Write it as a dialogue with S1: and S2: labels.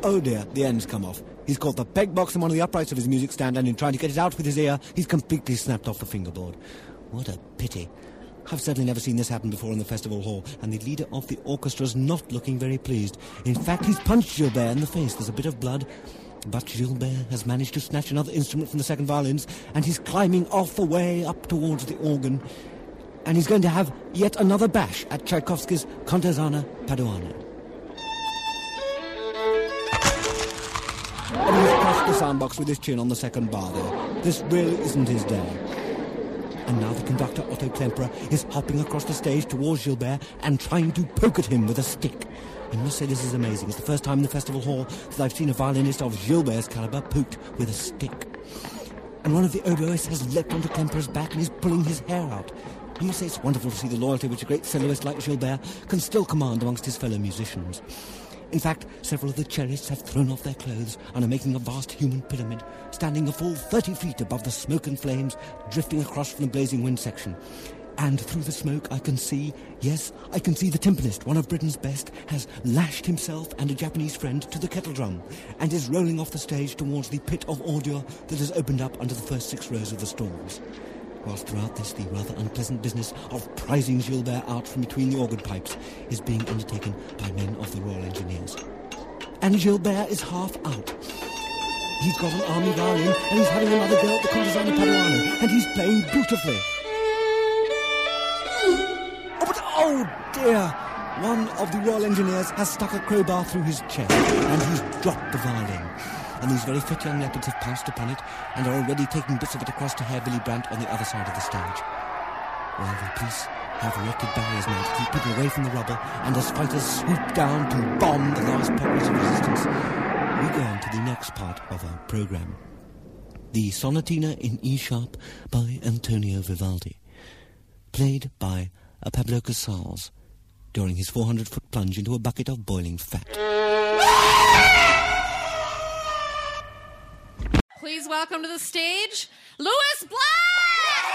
S1: Oh dear, the end's come off. He's caught the peg box in one of the uprights of his music stand, and in trying to get it out with his ear, he's completely snapped off the fingerboard. What a pity. I've certainly never seen this happen before in the festival hall, and the leader of the orchestra's not looking very pleased. In fact, he's punched Gilbert in the face. There's a bit of blood. But Gilbert has managed to snatch another instrument from the second violins, and he's climbing off the way up towards the organ. And he's going to have yet another bash at Tchaikovsky's Contezana Paduana. And he's crushed the soundbox with his chin on the second bar there. This really isn't his day. And now the conductor, Otto Klemperer, is hopping across the stage towards Gilbert and trying to poke at him with a stick. I must say this is amazing. It's the first time in the festival hall that I've seen a violinist of Gilbert's caliber poked with a stick. And one of the oboists has leapt onto Klemperer's back and is pulling his hair out. I must say it's wonderful to see the loyalty which a great soloist like Gilbert can still command amongst his fellow musicians. In fact, several of the cellists have thrown off their clothes and are making a vast human pyramid, standing a full 30 feet above the smoke and flames drifting across from the blazing wind section. And through the smoke I can see, yes, I can see the timpanist, one of Britain's best, has lashed himself and a Japanese friend to the kettle drum and is rolling off the stage towards the pit of ordure that has opened up under the first 6 rows of the stalls. Whilst throughout this, the rather unpleasant business of prizing Gilbert out from between the organ pipes is being undertaken by men of the Royal Engineers. And Gilbert is half out. He's got an army violin and he's having another go at the Contezana Paduano, and he's playing beautifully. Oh dear! One of the Royal Engineers has stuck a crowbar through his chest and he's dropped the violin. And these very fit young leopards have pounced upon it and are already taking bits of it across to Herr Willy Brandt on the other side of the stage. While the police have erected barriers now to keep people away from the rubble, and as fighters swoop down to bomb the last pockets of resistance, we go on to the next part of our programme. The Sonatina in E-sharp by Antonio Vivaldi, played by Pablo Casals during his 400-foot plunge into a bucket of boiling fat.
S2: Please welcome to the stage, Louis Black!